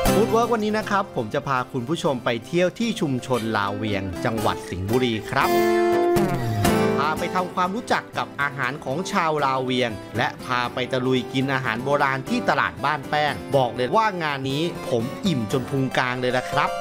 ฟู้ดเวิร์กวันนี้นะครับผมจะพาคุณผู้ชมไปเที่ยวที่ชุมชนลาวเวียงจังหวัดสิงห์บุรีครับพาไปทำความรู้จักกับอาหารของชาวลาวเวียงและพาไปตะลุยกินอาหารโบราณที่ตลาดบ้านแป้งบอกเลยว่างานนี้ผมอิ่มจนพุงกลางเลยละครับ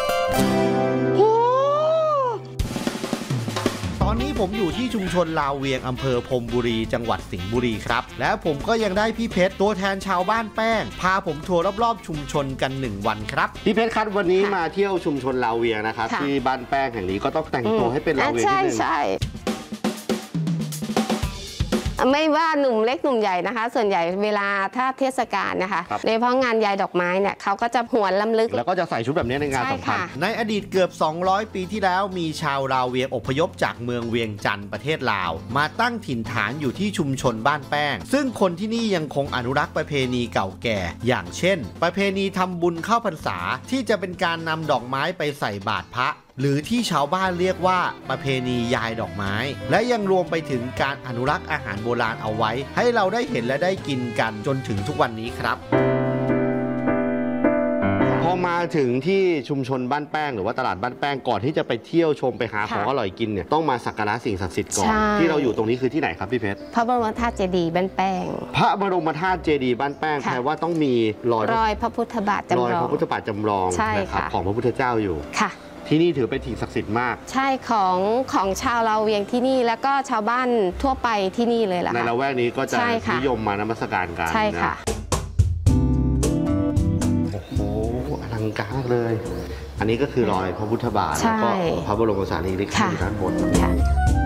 ตอนนี้ผมอยู่ที่ชุมชนลาวเวียงอำเภอพรมบุรีจังหวัดสิงห์บุรีครับและผมก็ยังได้พี่เพชรตัวแทนชาวบ้านแป้งพาผมทัวร์รอบๆชุมชนกัน1วันครับพี่เพชรครับวันนี้มาเที่ยวชุมชนลาวเวียงนะครับที่บ้านแป้งแห่งนี้ก็ต้องแต่งตัวให้เป็นลาวเวียงนิดนึงใช่ไม่ว่าหนุ่มเล็กหนุ่มใหญ่นะคะส่วนใหญ่เวลาถ้าเทศกาลนะคะโดยเฉพาะงานยายดอกไม้เนี่ยเขาก็จะหวนล้ำลึกแล้วก็จะใส่ชุดแบบนี้ในงานสำคัญในอดีตเกือบ200 ปีที่แล้วมีชาวลาวเวียงอพยพจากเมืองเวียงจันทร์ประเทศลาวมาตั้งถิ่นฐานอยู่ที่ชุมชนบ้านแป้งซึ่งคนที่นี่ยังคงอนุรักษ์ประเพณีเก่าแก่อย่างเช่นประเพณีทำบุญเข้าพรรษาที่จะเป็นการนำดอกไม้ไปใส่บาตรพระหรือที่ชาวบ้านเรียกว่าประเพณียายดอกไม้และยังรวมไปถึงการอนุรักษ์อาหารโบราณเอาไว้ให้เราได้เห็นและได้กินกันจนถึงทุกวันนี้ครับพอมาถึงที่ชุมชนบ้านแป้งหรือว่าตลาดบ้านแป้งก่อนที่จะไปเที่ยวชมไปหาของอร่อยกินเนี่ยต้องมาสักการะสิ่งศักดิ์สิทธิ์ก่อนที่เราอยู่ตรงนี้คือที่ไหนครับพี่เพชรพระบรมธาตุเจดีย์บ้านแป้งพระบรมธาตุเจดีย์บ้านแป้งแปลว่าต้องมีรอยพระพุทธบาทจำลองรอยพระพุทธบาทจำลองนะครับของพระพุทธเจ้าอยู่ค่ะที่นี่ถือเป็นถิ่นศักดิ์สิทธิ์มากใช่ของชาวลาวเวียงที่นี่แล้วก็ชาวบ้านทั่วไปที่นี่เลยล่ะในละแวกนี้ก็จะนิยมมานมัสการกันใช่ค่ะโอ้โหอลังการเลยอันนี้ก็คือรอยพระพุทธบาทแล้วก็พระบรมสารีริกธาตุอยู่ด้านบน